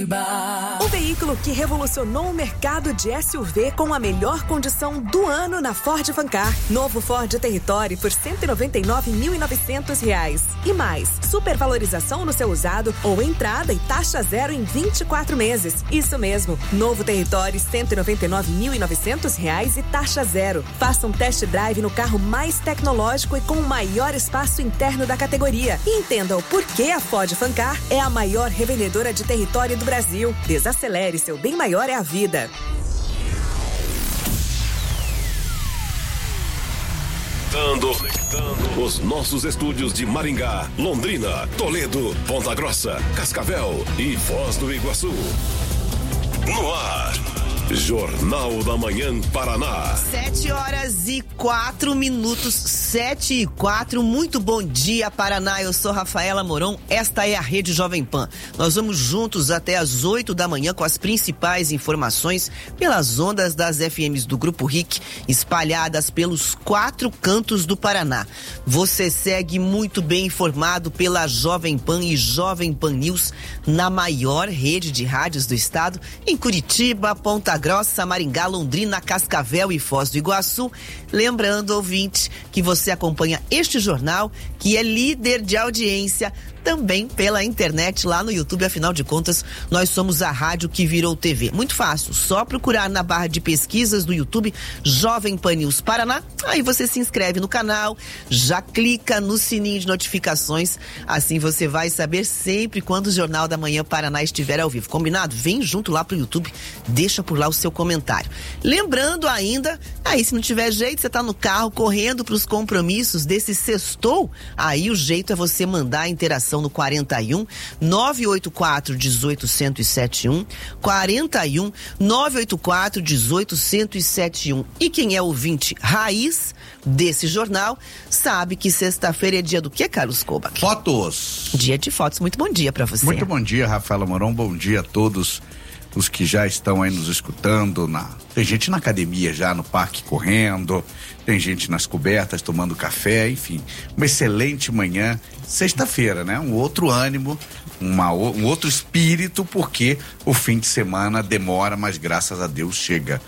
O veículo que revolucionou o mercado de SUV com a melhor condição do ano na Ford Fancar. Novo Ford Territory por R$ 199.900. E mais, supervalorização no seu usado ou entrada e taxa zero em 24 meses. Isso mesmo, novo Territory R$ 199.900 e taxa zero. Faça um test drive no carro mais tecnológico e com o maior espaço interno da categoria. E entenda o porquê a Ford Fancar é a maior revendedora de Territory do Brasil. Desacelere, seu bem maior é a vida. Conectando os nossos estúdios de Maringá, Londrina, Toledo, Ponta Grossa, Cascavel e Foz do Iguaçu. No ar, Jornal da Manhã Paraná. 7h04, 7h04. Muito bom dia, Paraná. Eu sou Rafaela Moron. Esta é a Rede Jovem Pan. Nós vamos juntos até às 8 da manhã com as principais informações pelas ondas das FMs do Grupo RIC, espalhadas pelos 4 cantos do Paraná. Você segue muito bem informado pela Jovem Pan e Jovem Pan News, na maior rede de rádios do estado, em Curitiba, Ponta Grossa, Maringá, Londrina, Cascavel e Foz do Iguaçu. Lembrando, ouvinte, que você acompanha este jornal, que é líder de audiência, também pela internet lá no YouTube. Afinal de contas, nós somos a rádio que virou TV. Muito fácil, só procurar na barra de pesquisas do YouTube Jovem Pan News Paraná. Aí você se inscreve no canal, já clica no sininho de notificações, assim você vai saber sempre quando o Jornal da Manhã Paraná estiver ao vivo. Combinado? Vem junto lá pro YouTube, deixa por lá o seu comentário. Lembrando ainda, aí se não tiver jeito, você tá no carro correndo pros compromissos desse sextou, aí o jeito é você mandar a interação no 41 984 18 1071, 41 984 18 1071. E quem é ouvinte raiz desse jornal sabe que sexta-feira é dia do quê, Carlos Kobach? Fotos. Dia de fotos. Muito bom dia pra você. Muito bom dia, Rafaela Moron. Bom dia a todos os que já estão aí nos escutando. Tem gente na academia já, no parque correndo, tem gente nas cobertas tomando café, enfim, uma excelente manhã, sexta-feira, né? Um outro ânimo, um outro espírito, porque o fim de semana demora, mas graças a Deus chega.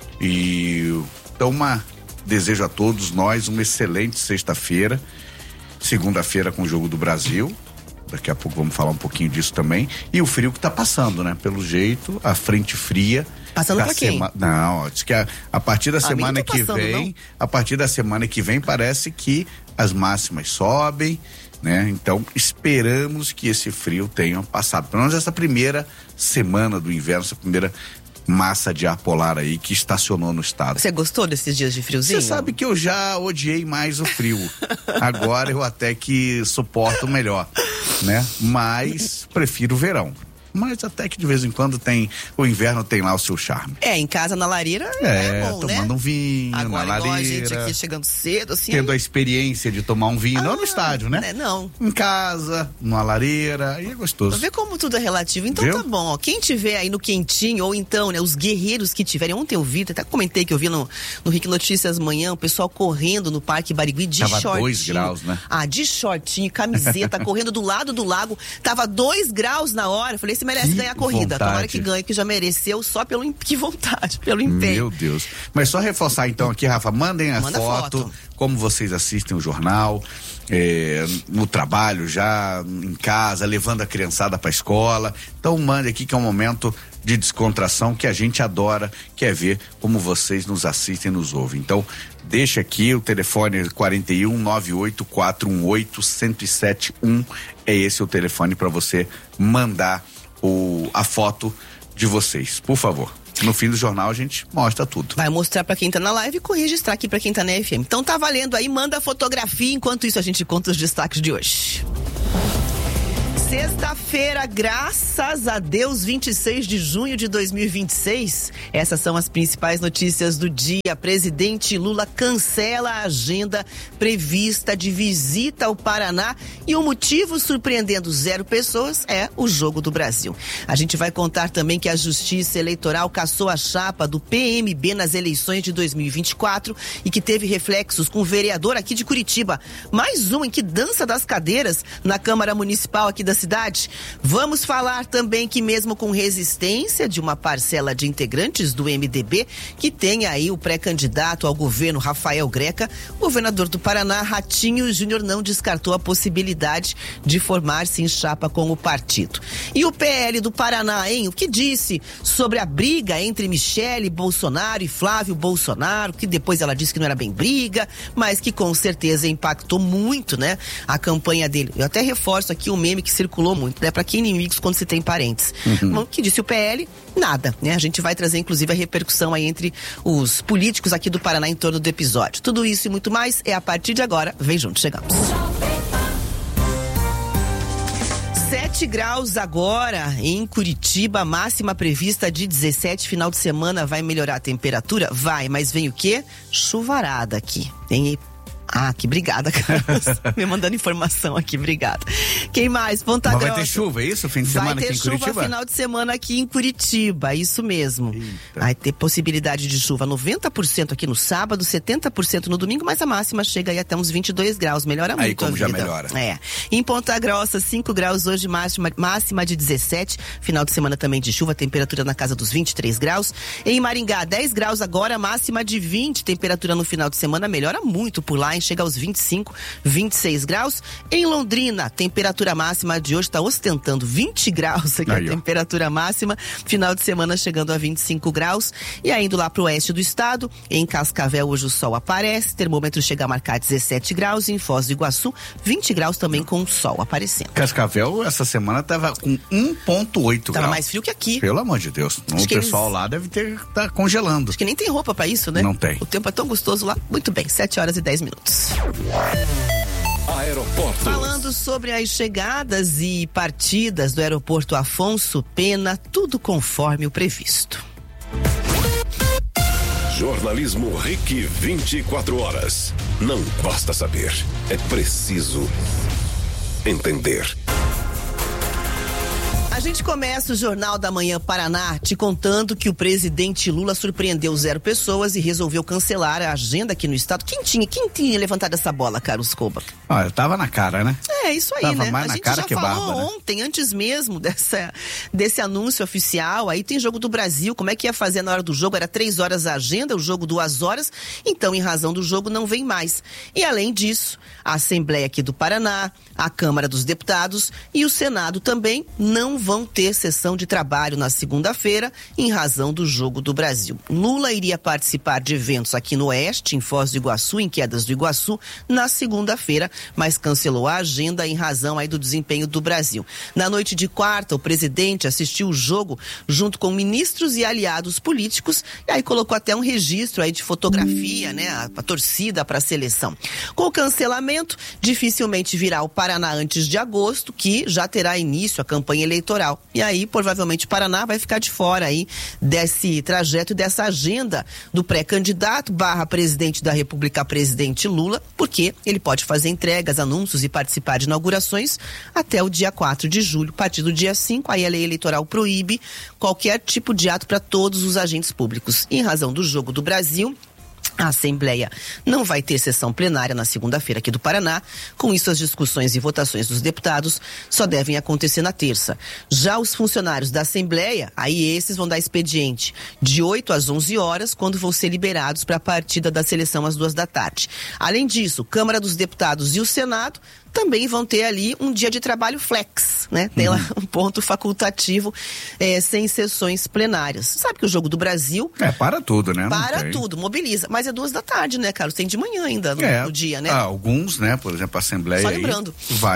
Então, desejo a todos nós uma excelente sexta-feira, segunda-feira com o Jogo do Brasil. Daqui a pouco vamos falar um pouquinho disso também. E o frio que tá passando, né? Pelo jeito, a frente fria. Passando pra quem? Não, diz que a partir da semana que vem, a partir da semana que vem parece que as máximas sobem, né? Então, esperamos que esse frio tenha passado. Pelo menos essa primeira semana do inverno, essa primeira massa de ar polar aí que estacionou no estado. Você gostou desses dias de friozinho? Você sabe que eu já odiei mais o frio. Agora eu até que suporto melhor, né? Mas prefiro o verão. Mas até que de vez em quando o inverno tem lá o seu charme. Em casa na lareira é bom, tomando né? um vinho, agora, na lareira. A gente aqui chegando cedo, assim. Tendo a experiência de tomar um vinho, não no estádio, né? Não. Em casa, numa lareira, aí é gostoso. Vê como tudo é relativo. Então Viu? Tá bom, ó. Quem tiver aí no quentinho, ou então, né, os guerreiros que tiverem. Ontem eu vi, até comentei que eu vi no RIC Notícias Manhã, o pessoal correndo no Parque Barigui de tava shortinho. 2 graus, né? De shortinho, camiseta, correndo do lado do lago. Tava 2 graus na hora. Eu falei, esse merece ganhar a corrida. Tomara que ganhe, que já mereceu só que vontade, pelo empenho. Meu Deus. Mas só reforçar então aqui, Rafa, mandem a foto, como vocês assistem o jornal, no trabalho já, em casa, levando a criançada pra escola. Então mande aqui que é um momento de descontração que a gente adora, quer ver como vocês nos assistem e nos ouvem. Então, deixa aqui o telefone 41 98 418 1071. É esse o telefone para você mandar a foto de vocês, por favor. No fim do jornal a gente mostra tudo. Vai mostrar pra quem tá na live e registrar aqui pra quem tá na FM. Então tá valendo aí, manda a fotografia, enquanto isso a gente conta os destaques de hoje. Sexta-feira, graças a Deus, 26 de junho de 2026. Essas são as principais notícias do dia. Presidente Lula cancela a agenda prevista de visita ao Paraná e o motivo, surpreendendo 0 pessoas, é o Jogo do Brasil. A gente vai contar também que a Justiça Eleitoral cassou a chapa do PMB nas eleições de 2024 e que teve reflexos com o vereador aqui de Curitiba. Mais um em que dança das cadeiras na Câmara Municipal aqui da cidade. Vamos falar também que mesmo com resistência de uma parcela de integrantes do MDB, que tem aí o pré-candidato ao governo Rafael Greca, o governador do Paraná, Ratinho Júnior, não descartou a possibilidade de formar-se em chapa com o partido. E o PL do Paraná, hein? O que disse sobre a briga entre Michele Bolsonaro e Flávio Bolsonaro, que depois ela disse que não era bem briga, mas que com certeza impactou muito, né, a campanha dele. Eu até reforço aqui o meme que circulou muito, né, para que inimigos quando se tem parentes. O que disse o PL? Nada, né? A gente vai trazer inclusive a repercussão aí entre os políticos aqui do Paraná em torno do episódio. Tudo isso e muito mais é a partir de agora. Vem junto, chegamos. 7 graus agora em Curitiba, máxima prevista de 17, final de semana vai melhorar a temperatura? Vai, mas vem o quê? Chuvarada aqui. Tem que obrigada, Carlos. Me mandando informação aqui, obrigada. Quem mais? Ponta Grossa. Vai ter chuva, é isso? Fim de semana aqui em Curitiba? Vai ter chuva final de semana aqui em Curitiba, isso mesmo. Eita. Vai ter possibilidade de chuva 90% aqui no sábado, 70% no domingo, mas a máxima chega aí até uns 22 graus, melhora muito aí como a já vida. melhora. Em Ponta Grossa, 5 graus hoje, máxima de 17, final de semana também de chuva, temperatura na casa dos 23 graus. Em Maringá, 10 graus agora, máxima de 20, temperatura no final de semana melhora muito por lá, chega aos 25, 26 graus. Em Londrina, temperatura máxima de hoje está ostentando 20 graus aqui, a temperatura máxima, final de semana chegando a 25 graus. E aí indo lá pro oeste do estado, em Cascavel hoje o sol aparece, termômetro chega a marcar 17 graus, em Foz do Iguaçu 20 graus também com o sol aparecendo. Cascavel essa semana tava com 1,8 graus. Tava mais frio que aqui. Pelo amor de Deus. O pessoal lá deve tá congelando. Acho que nem tem roupa pra isso, né? Não tem. O tempo é tão gostoso lá. Muito bem, 7 horas e 10 minutos. Aeroportos. Falando sobre as chegadas e partidas do aeroporto Afonso Pena, tudo conforme o previsto. Jornalismo RIC 24 horas. Não basta saber, é preciso entender. A gente começa o Jornal da Manhã Paraná te contando que o presidente Lula surpreendeu 0 pessoas e resolveu cancelar a agenda aqui no estado. Quem tinha levantado essa bola, Carlos Coba? Tava na cara, né? É isso aí, tava né? mais A na gente cara já que falou barba, né? ontem, antes mesmo desse anúncio oficial. Aí tem jogo do Brasil, como é que ia fazer na hora do jogo? Era 3 horas a agenda, o jogo 2 horas. Então, em razão do jogo, não vem mais. E além disso, a Assembleia aqui do Paraná, a Câmara dos Deputados e o Senado também não vão ter sessão de trabalho na segunda-feira em razão do jogo do Brasil. Lula iria participar de eventos aqui no Oeste, em Foz do Iguaçu, em Quedas do Iguaçu, na segunda-feira, mas cancelou a agenda em razão aí do desempenho do Brasil. Na noite de quarta, o presidente assistiu o jogo junto com ministros e aliados políticos e aí colocou até um registro aí de fotografia, né, a torcida para a seleção. Com o cancelamento, dificilmente virá o Paraná antes de agosto, que já terá início a campanha eleitoral. E aí, provavelmente, o Paraná vai ficar de fora aí desse trajeto e dessa agenda do pré-candidato / presidente da República, presidente Lula, porque ele pode fazer entregas, anúncios e participar de inaugurações até o dia 4 de julho. A partir do dia 5, aí a lei eleitoral proíbe qualquer tipo de ato para todos os agentes públicos. Em razão do jogo do Brasil, a Assembleia não vai ter sessão plenária na segunda-feira aqui do Paraná. Com isso, as discussões e votações dos deputados só devem acontecer na terça. Já os funcionários da Assembleia, aí esses vão dar expediente de 8 às 11 horas, quando vão ser liberados para a partida da seleção às 2 da tarde. Além disso, Câmara dos Deputados e o Senado também vão ter ali um dia de trabalho flex, né? Tem lá um ponto facultativo, sem sessões plenárias. Sabe que o jogo do Brasil... para tudo, né? Para tudo, mobiliza. Mas é 2 da tarde, né, Carlos? Tem de manhã ainda no dia, né? Alguns, né? Por exemplo, a Assembleia Só lembrando.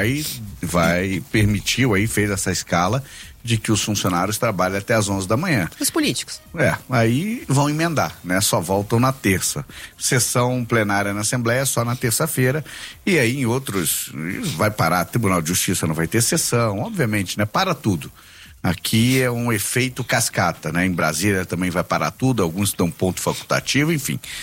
vai permitiu aí, fez essa escala de que os funcionários trabalham até as 11 da manhã. Os políticos. Aí vão emendar, né? Só voltam na terça. Sessão plenária na Assembleia só na terça-feira, e aí em outros vai parar, Tribunal de Justiça não vai ter sessão, obviamente, né? Para tudo. Aqui é um efeito cascata, né? Em Brasília também vai parar tudo, alguns dão ponto facultativo, enfim.